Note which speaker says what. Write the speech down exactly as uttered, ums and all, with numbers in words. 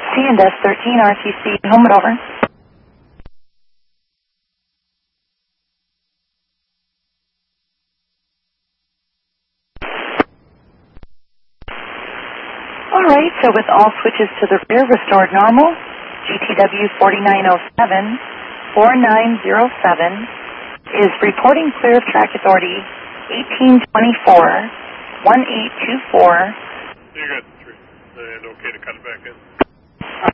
Speaker 1: C and S thirteen R T C, home and over. All right, so with all switches to the rear restored normal, G T W forty-nine oh seven, four nine oh seven is reporting clear of track authority eighteen twenty-four, one eight two four.
Speaker 2: You got three, and okay to cut it back in.